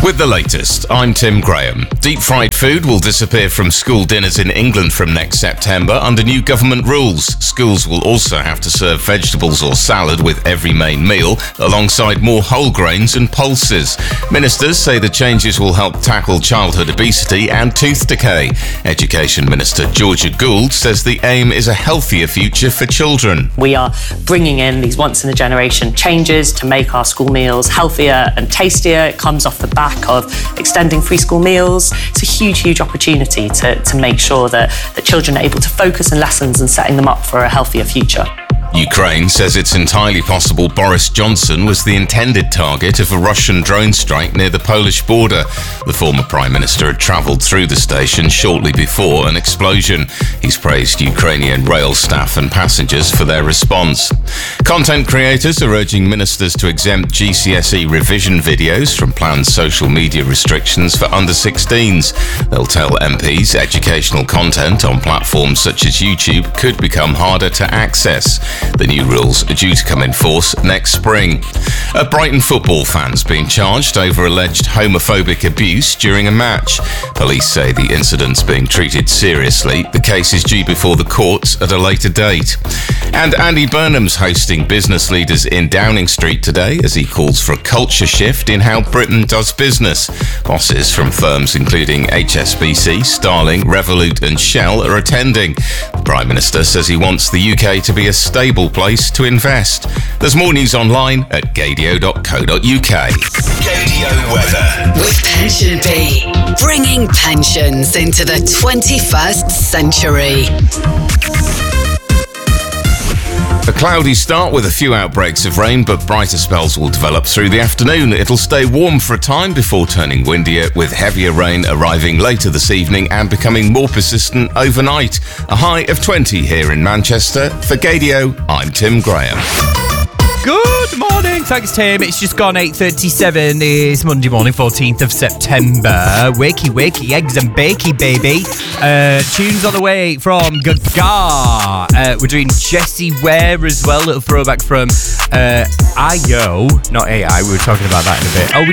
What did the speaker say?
With the latest, I'm Tim Graham. Deep-fried food will disappear from school dinners in England from next September under new government rules. Schools will also have to serve vegetables or salad with every main meal, alongside more whole grains and pulses. Ministers say the changes will help tackle childhood obesity and tooth decay. Education Minister Georgia Gould says the aim is a healthier future for children. We are bringing in these once-in-a-generation changes to make our school meals healthier and tastier. It comes off the back of extending free school meals. It's a huge opportunity to make sure that children are able to focus on lessons and setting them up for a healthier future. Ukraine says it's entirely possible Boris Johnson was the intended target of a Russian drone strike near the Polish border. The former Prime Minister had travelled through the station shortly before an explosion. He's praised Ukrainian rail staff and passengers for their response. Content creators are urging ministers to exempt GCSE revision videos from planned social media restrictions for under-16s. They'll tell MPs educational content on platforms such as YouTube could become harder to access. The new rules are due to come in force next spring. A Brighton football fan's been charged over alleged homophobic abuse during a match. Police say the incident's being treated seriously. The case is due before the courts at a later date. And Andy Burnham's hosting business leaders in Downing Street today as he calls for a culture shift in how Britain does business. Bosses from firms including HSBC, Starling, Revolut and Shell are attending. The Prime Minister says he wants the UK to be a stable place to invest. There's more news online at gadio.co.uk. Gadio weather. With Pension Bee, bringing pensions into the 21st century. A cloudy start with a few outbreaks of rain, but brighter spells will develop through the afternoon. It'll stay warm for a time before turning windier, with heavier rain arriving later this evening and becoming more persistent overnight. A high of 20 here in Manchester. For Gadio, I'm Tim Graham. Good morning. Thanks, Tim. It's just gone 8:37. It's Monday morning, 14th of September. Wakey, eggs and bakey, baby. Tunes on the way from Gaga. We're doing Jessie Ware as well. Little throwback from IO, not AI. We were talking about that in a bit. Oh,